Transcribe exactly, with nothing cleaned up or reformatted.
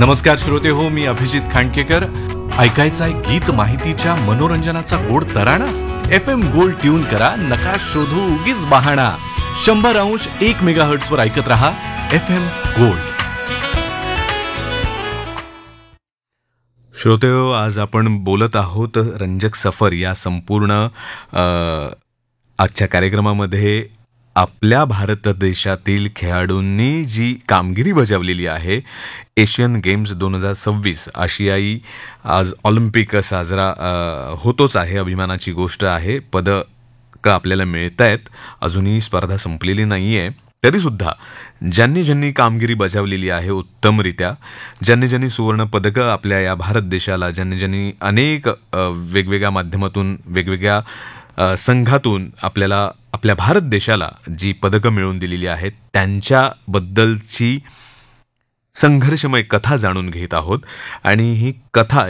नमस्कार श्रोते हो, मी अभिजित खांडकेकर. ऐकायचा आहे गीत माहितीच्या मनोरंजनाचा गोड तराणा. एफ एम गोल्ड ट्यून करा, नका शोधू उगीच बहाणा. शंभर अंश एक मेगा हर्ट्स वर ऐकत रहा एफ एम गोल्ड. श्रोते हो, आज आपण बोलत आहोत रंजक सफर या संपूर्ण अ, आजच्या कार्यक्रमामध्ये आपल्या भारत देशातील खेळाडूंनी जी कामगिरी बजावलेली आहे. एशियन गेम्स दोन हजार सव्वीस आशियाई आज ऑलिम्पिक साजरा अ, होतोच आहे. अभिमानाची गोष्ट आहे. पदकं आपल्याला मिळत आहेत. अजूनही स्पर्धा संपलेली नाही आहे. तरीसुद्धा ज्यांनी ज्यांनी कामगिरी बजावलेली आहे उत्तमरित्या, ज्यांनी ज्यांनी सुवर्ण पदकं आपल्या या भारत देशाला, ज्यांनी ज्यांनी अनेक अ, वेगवेगळ्या माध्यमातून वेगवेगळ्या अ, संघातून आपल्याला आपल्या भारत देशाला जी पदकं मिळवून दिलेली आहेत, त्यांच्याबद्दलची संघर्षमय कथा जाणून घेत आहोत. आणि ही कथा